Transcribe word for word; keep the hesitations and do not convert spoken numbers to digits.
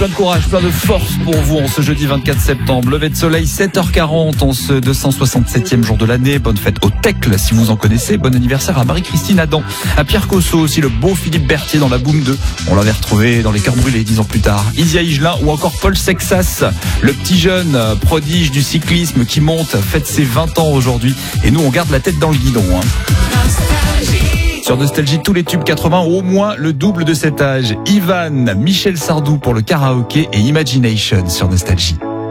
plein de courage, plein de force pour vous en ce jeudi vingt-quatre septembre. Lever de soleil, sept heures quarante en ce deux cent soixante-septième jour de l'année. Bonne fête au Tecle si vous en connaissez. Bon anniversaire à Marie-Christine Adam, à Pierre Cosso aussi, le beau Philippe Berthier dans la Boom deux. On l'avait retrouvé dans les Cœurs brûlés dix ans plus tard. Isia Higelin ou encore Paul Sexas, le petit jeune prodige du cyclisme qui monte, fête ses vingt ans aujourd'hui. Et nous, on garde la tête dans le guidon. Hein. Sur Nostalgie, tous les tubes quatre-vingts, au moins le double de cet âge. Ivan, Michel Sardou pour le karaoké et Imagination sur Nostalgie.